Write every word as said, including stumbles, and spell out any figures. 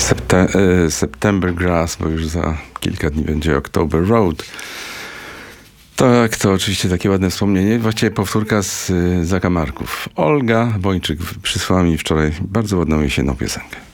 Septe- September Grass, bo już za kilka dni będzie October Road. Tak, to oczywiście takie ładne wspomnienie. Właściwie powtórka z zakamarków. Olga Bończyk przysłała mi wczoraj bardzo ładną jesienną piosenkę.